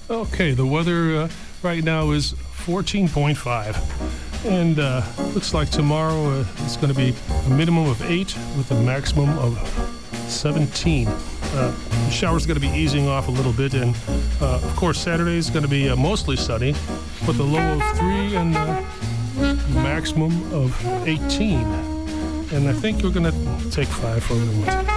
Okay, the weather right now is 14.5. And looks like tomorrow it's going to be a minimum of 8 with a maximum of 17. The shower's going to be easing off a little bit. And, of course, Saturday is going to be mostly sunny with a low of 3 and maximum of 18. And I think we're going to take 5 for a moment.